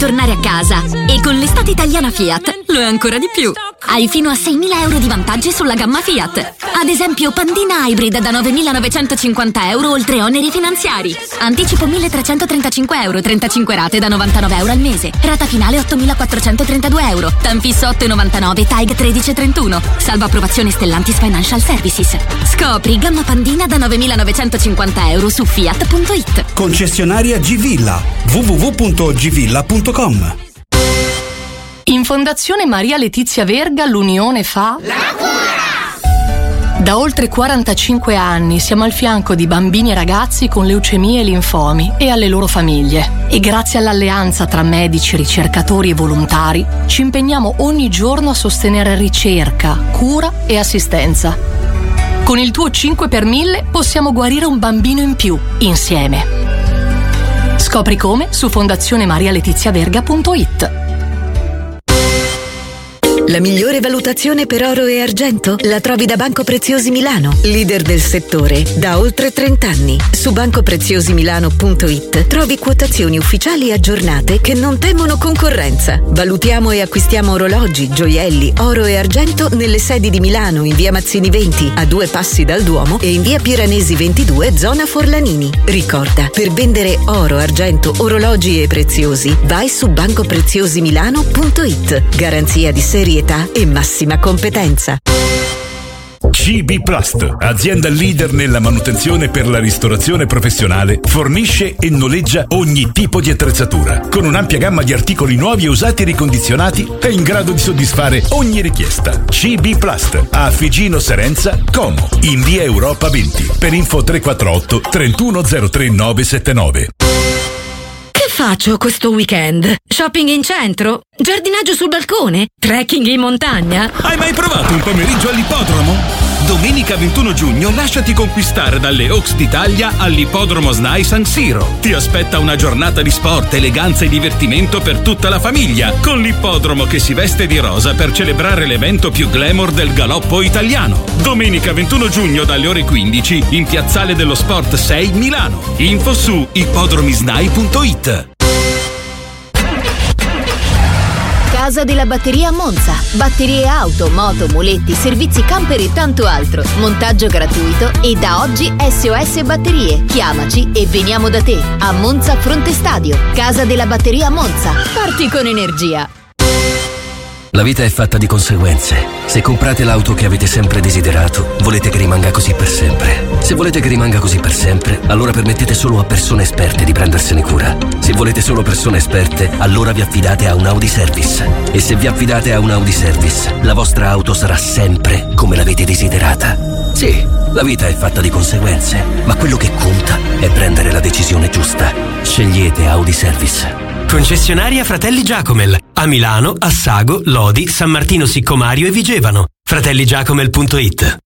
tornare a casa. E con l'estate italiana Fiat lo è ancora di più. Hai fino a 6.000 euro di vantaggi sulla gamma Fiat. Ad esempio Pandina Hybrid da 9.950 euro oltre oneri finanziari. Anticipo 1.335 euro, 35 rate da 99 euro al mese. Rata finale 8.432 euro. Tanfisso 8,99, TAG 13,31. Salvo approvazione Stellantis Financial Services. Scopri gamma Pandina da 9.950 euro su Fiat.it. Concessionaria G-Villa. www.gvilla.com. In Fondazione Maria Letizia Verga l'Unione fa la cura! Da oltre 45 anni siamo al fianco di bambini e ragazzi con leucemie e linfomi e alle loro famiglie. E grazie all'alleanza tra medici, ricercatori e volontari ci impegniamo ogni giorno a sostenere ricerca, cura e assistenza. Con il tuo 5 per 1000 possiamo guarire un bambino in più, insieme. Scopri come su fondazionemarialetiziaverga.it. La migliore valutazione per oro e argento la trovi da Banco Preziosi Milano, leader del settore da oltre 30 anni. Su bancopreziosimilano.it trovi quotazioni ufficiali aggiornate che non temono concorrenza. Valutiamo e acquistiamo orologi, gioielli, oro e argento nelle sedi di Milano in via Mazzini 20, a 2 passi dal Duomo, e in via Piranesi 22, zona Forlanini. Ricorda, per vendere oro, argento, orologi e preziosi, vai su bancopreziosimilano.it. Garanzia di serietà e massima competenza. CB Plast, azienda leader nella manutenzione per la ristorazione professionale, fornisce e noleggia ogni tipo di attrezzatura. Con un'ampia gamma di articoli nuovi e usati e ricondizionati, è in grado di soddisfare ogni richiesta. CB Plast, a Figino Serenza, Como, in via Europa 20. Per info 348 3103 979. Che faccio questo weekend? Shopping in centro? Giardinaggio sul balcone? Trekking in montagna? Hai mai provato un pomeriggio all'ippodromo? Domenica 21 giugno lasciati conquistare dalle Oaks d'Italia all'ippodromo SNAI San Siro. Ti aspetta una giornata di sport, eleganza e divertimento per tutta la famiglia, con l'ippodromo che si veste di rosa per celebrare l'evento più glamour del galoppo italiano. Domenica 21 giugno dalle ore 15 in Piazzale dello Sport 6 Milano. Info su ippodromisnai.it. Casa della Batteria a Monza. Batterie auto, moto, muletti, servizi camper e tanto altro. Montaggio gratuito e da oggi SOS Batterie. Chiamaci e veniamo da te. A Monza Fronte Stadio. Casa della Batteria a Monza. Parti con energia. La vita è fatta di conseguenze. Se comprate l'auto che avete sempre desiderato, volete che rimanga così per sempre. Se volete che rimanga così per sempre, allora permettete solo a persone esperte di prendersene cura. Se volete solo persone esperte, allora vi affidate a un Audi Service. E se vi affidate a un Audi Service, la vostra auto sarà sempre come l'avete desiderata. Sì, la vita è fatta di conseguenze, ma quello che conta è prendere la decisione giusta. Scegliete Audi Service. Concessionaria Fratelli Giacomel. A Milano, Assago, Lodi, San Martino Siccomario e Vigevano. fratelligiacomel.it.